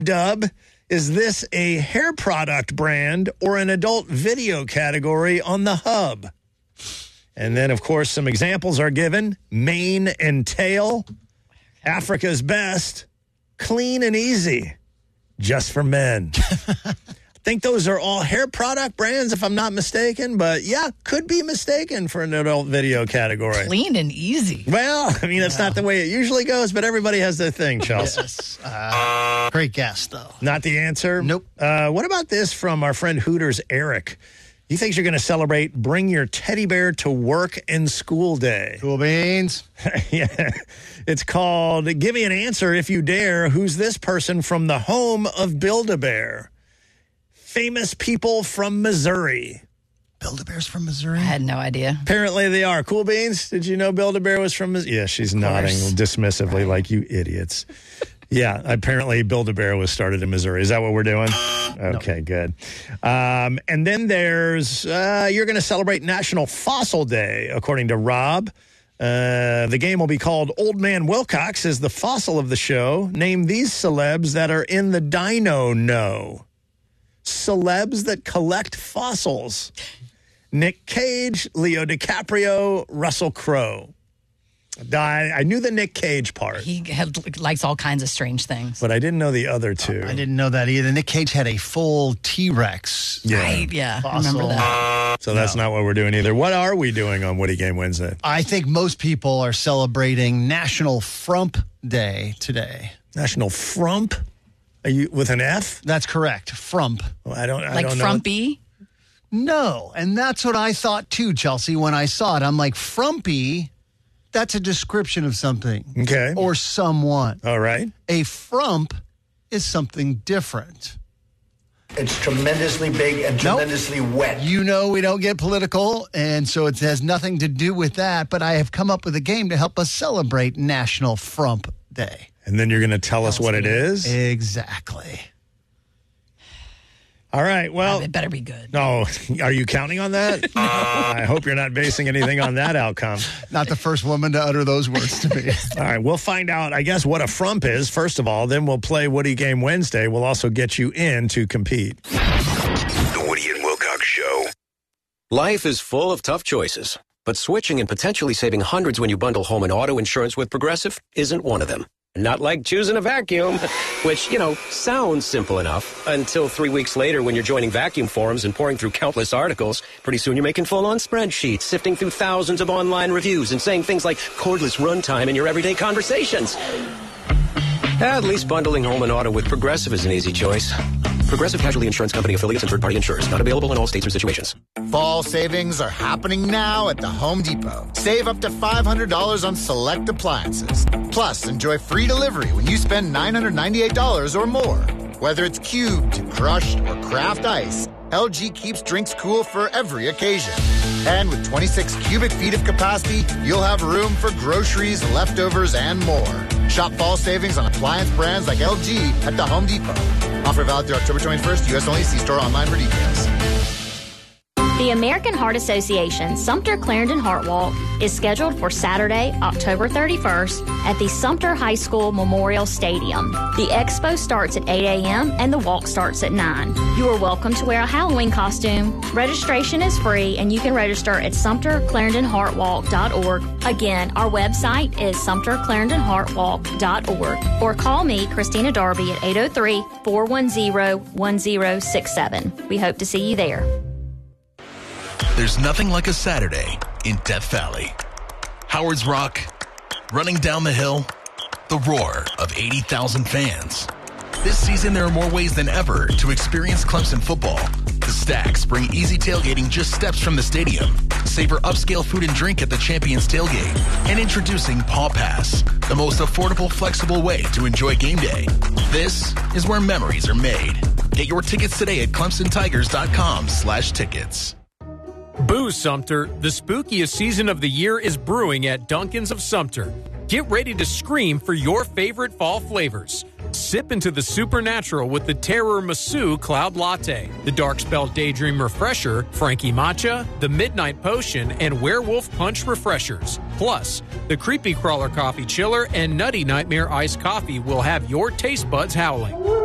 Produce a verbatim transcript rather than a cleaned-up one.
Dub, is this a hair product brand or an adult video category on the hub? And then, of course, some examples are given. Mane and tail, Africa's best, clean and easy, just for men. I think those are all hair product brands, if I'm not mistaken. But, yeah, could be mistaken for an adult video category. Clean and easy. Well, I mean, that's yeah. not the way it usually goes, but everybody has their thing, Chelsea. Yes. Uh, great guess, though. Not the answer? Nope. Uh, what about this from our friend Hooters, Eric? He thinks you're going to celebrate Bring Your Teddy Bear to Work and School Day. Cool beans. Yeah. It's called Give Me an Answer If You Dare. Who's this person from the home of Build-A-Bear? Famous people from Missouri. Build-A-Bear's from Missouri? I had no idea. Apparently they are. Cool beans? Did you know Build-A-Bear was from Missouri? Yeah, she's nodding dismissively right. like you idiots. Yeah, apparently Build-A-Bear was started in Missouri. Is that what we're doing? Okay, no. Good. Um, and then there's, uh, you're going to celebrate National Fossil Day, according to Rob. Uh, the game will be called Old Man Wilcox is the fossil of the show. Name these celebs that are in the dino know. Celebs that collect fossils. Nick Cage, Leo DiCaprio, Russell Crowe. I, I knew the Nick Cage part. He had, likes all kinds of strange things. But I didn't know the other two. I didn't know that either. Nick Cage had a full T-Rex. Yeah. Right, yeah. Fossil. I remember that. So that's no. not what we're doing either. What are we doing on Woody Game Wednesday? I think most people are celebrating National Frump Day today. National Frump? Are you with an F? That's correct. Frump. Well, I don't. I like don't know. frumpy? No, and that's what I thought too, Chelsea. When I saw it, I'm like, frumpy. That's a description of something. Okay. Or someone. All right. A frump is something different. It's tremendously big and tremendously nope. wet. You know we don't get political, and so it has nothing to do with that, but I have come up with a game to help us celebrate National Frump Day. And then you're going to tell, tell us what it is? Exactly. All right, well. It better be good. No, are you counting on that? No. I hope you're not basing anything on that outcome. Not the first woman to utter those words to me. All right, we'll find out, I guess, what a frump is, first of all. Then we'll play Woody Game Wednesday. We'll also get you in to compete. The Woody and Wilcox Show. Life is full of tough choices, but switching and potentially saving hundreds when you bundle home and auto insurance with Progressive isn't one of them. Not like choosing a vacuum, which, you know, sounds simple enough until three weeks later when you're joining vacuum forums and pouring through countless articles. Pretty soon you're making full-on spreadsheets, sifting through thousands of online reviews and saying things like cordless runtime in your everyday conversations. At least bundling home and auto with Progressive is an easy choice. Progressive Casualty Insurance Company affiliates and third-party insurers. Not available in all states or situations. Fall savings are happening now at the Home Depot. Save up to five hundred dollars on select appliances. Plus, enjoy free delivery when you spend nine hundred ninety-eight dollars or more. Whether it's cubed, crushed, or craft ice, L G keeps drinks cool for every occasion. And with twenty-six cubic feet of capacity, you'll have room for groceries, leftovers, and more. Shop fall savings on appliance brands like L G at the Home Depot. Offer valid through October twenty-first. U S only. See store online for details. The American Heart Association Sumter Clarendon Heart Walk is scheduled for Saturday, October thirty-first at the Sumter High School Memorial Stadium. The expo starts at eight a.m. and the walk starts at nine. You are welcome to wear a Halloween costume. Registration is free and you can register at sumter clarendon heart walk dot org. Again, our website is sumter clarendon heart walk dot org or call me, Christina Darby, at eight oh three, four one zero, one zero six seven. We hope to see you there. There's nothing like a Saturday in Death Valley. Howard's Rock, running down the hill, the roar of eighty thousand fans. This season, there are more ways than ever to experience Clemson football. The Stacks bring easy tailgating just steps from the stadium. Savor upscale food and drink at the Champions Tailgate. And introducing Paw Pass, the most affordable, flexible way to enjoy game day. This is where memories are made. Get your tickets today at clemson tigers dot com slash tickets. Boo, Sumter. The spookiest season of the year is brewing at Dunkin's of Sumter. Get ready to scream for your favorite fall flavors. Sip into the supernatural with the Terror Masu Cloud Latte, the Dark Spell Daydream Refresher, Frankie Matcha, the Midnight Potion, and Werewolf Punch Refreshers. Plus, the Creepy Crawler Coffee Chiller and Nutty Nightmare Iced Coffee will have your taste buds howling.